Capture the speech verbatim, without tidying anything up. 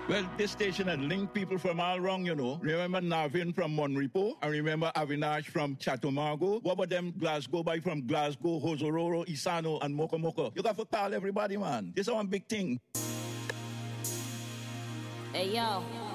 Well, this station had linked people from all around, you know. Remember Navin from Monrepo? I remember Avinash from Chatumago. What about them Glasgow boy from Glasgow, Hosororo, Isano, and Mokomoko? You got to call everybody, man. This is one big thing. Hey, yo.